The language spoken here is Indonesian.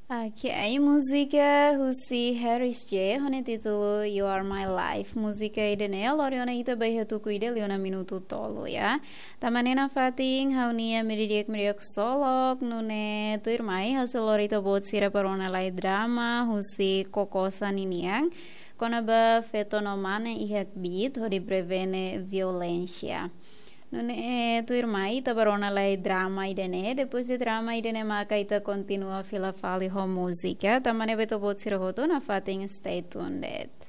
Ok, música Husi Harris J, hone título You Are My Life. Música idene loriona ita bayhatu kuide liona minuto tolo ya. Tamanena fating haunia miriak solok nune tuirmai hasil lorita bot sira parona lai drama Husi kokosan iniang. Konaba fetonomane ihak bit hodi prevene violência. Tu irmã ita barona lai drama idene, depois de drama idene maka ita continua fila fali ho música, tamane beto bot sira hoto na fating stay tuned.